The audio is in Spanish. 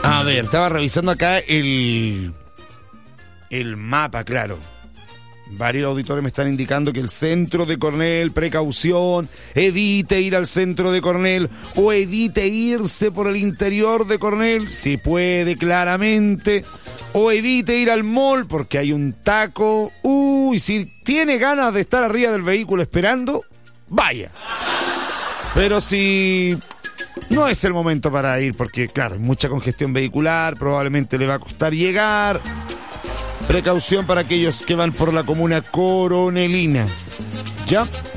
A ver, estaba revisando acá el mapa, claro. Varios auditores me están indicando que el centro de Coronel, precaución, evite ir al centro de Coronel o evite irse por el interior de Coronel, si puede claramente, o evite ir al mall porque hay un taco. Uy, si tiene ganas de estar arriba del vehículo esperando, vaya. Pero si no es el momento para ir porque, claro, hay mucha congestión vehicular, probablemente le va a costar llegar. Precaución para aquellos que van por la comuna coronelina. ¿Ya?